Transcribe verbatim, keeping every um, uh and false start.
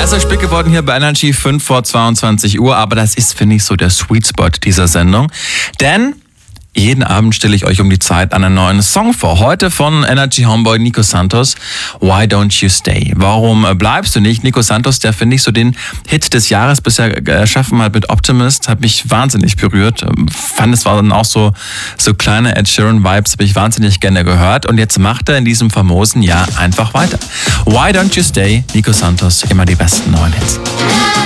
Es ist spät geworden hier bei Energy, fünf vor zweiundzwanzig Uhr, aber das ist, finde ich, so der Sweet Spot dieser Sendung. Denn jeden Abend stelle ich euch um die Zeit einen neuen Song vor. Heute von Energy Homeboy Nico Santos, Why Don't You Stay? Warum bleibst du nicht? Nico Santos, der, finde ich, so den Hit des Jahres bisher erschaffen hat mit Optimist, hat mich wahnsinnig berührt. Fand, es waren auch so, so kleine Ed Sheeran-Vibes, habe ich wahnsinnig gerne gehört. Und jetzt macht er in diesem famosen Jahr einfach weiter. Why Don't You Stay? Nico Santos, immer die besten neuen Hits.